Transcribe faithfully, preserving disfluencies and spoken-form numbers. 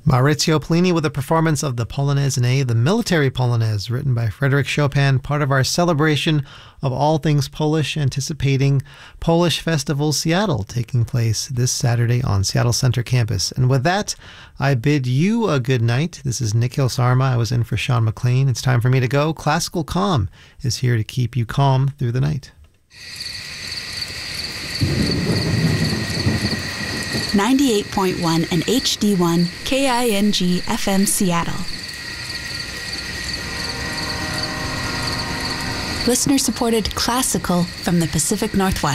Maurizio Pollini with a performance of the Polonaise in A, the military Polonaise, written by Frédéric Chopin, part of our celebration of all things Polish, anticipating Polish Festival Seattle, taking place this Saturday on Seattle Center campus. And with that, I bid you a good night. This is Nikhil Sarma. I was in for Sean McLean. It's time for me to go. Classical Calm is here to keep you calm through the night. ninety-eight point one and H D one K I N G F M Seattle. Listener-supported classical from the Pacific Northwest.